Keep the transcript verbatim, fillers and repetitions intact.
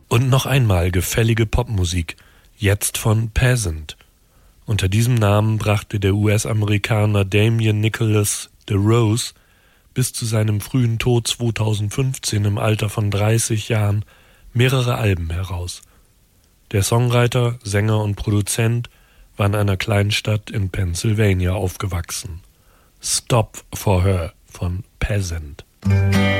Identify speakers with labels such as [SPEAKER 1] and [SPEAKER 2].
[SPEAKER 1] Und noch einmal gefällige Popmusik, jetzt von Peasant. Unter diesem Namen brachte der U S-Amerikaner Damian Nicholas DeRose bis zu seinem frühen Tod zweitausendfünfzehn im Alter von dreißig Jahren mehrere Alben heraus. Der Songwriter, Sänger und Produzent war in einer Kleinstadt in Pennsylvania aufgewachsen. Stop for Her von Peasant.